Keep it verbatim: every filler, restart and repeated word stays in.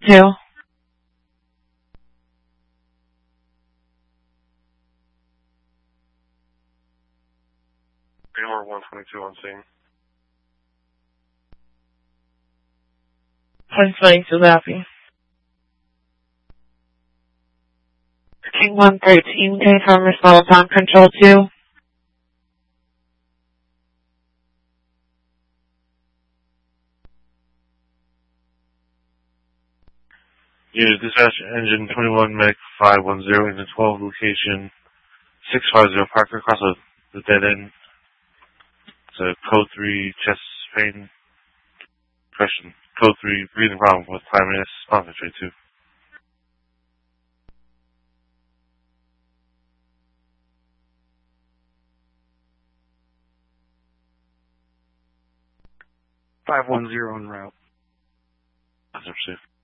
two. Gaylord one twenty-two on scene. one twenty-two copy. King one thirteen, confirm response on control two. Unit dispatch engine twenty-one mech five one zero into twelve location six five zero Parker across the dead end. It's a code three chest pain question. Code three breathing problem with five minutes concentrate two. five one zero en route. That's received.